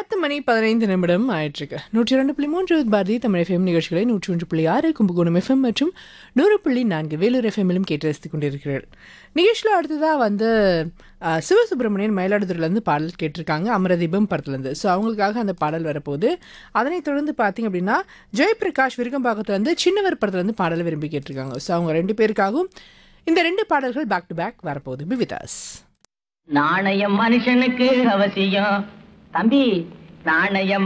10:15 ஆயிட்டிருக்கு. 102.3 பாரதி தமிழ் எஃப்எம் நிகழ்ச்சிகளை 101.6 கும்பகோணம் எஃப்எம் மற்றும் 100.4 வேலூர் எஃப்எம்மிலும் கேட்டு ரசித்துக் கொண்டிருக்கிறீர்கள். நிகழ்ச்சியில் அடுத்ததாக சிவசுப்ரமணியன் மயிலாடுதுறையிலேருந்து பாடல் கேட்டிருக்காங்க, அமரதீபம் படத்துலேருந்து. ஸோ அவங்களுக்காக அந்த பாடல் வரப்போகுது. அதனைத் தொடர்ந்து பார்த்தீங்க அப்படின்னா ஜெயபிரகாஷ் விருகம்பாக்கத்துலேருந்து சின்னவர் படத்துலேருந்து பாடலை விரும்பி கேட்டிருக்காங்க. ஸோ அவங்க 2 பேருக்காகவும் இந்த 2 பாடல்கள் பேக் டு பேக் வரப்போகுது. பிவிதாஸ். நாணயம் மனுஷனுக்கு அவசியம் தம்பி, நாணயம்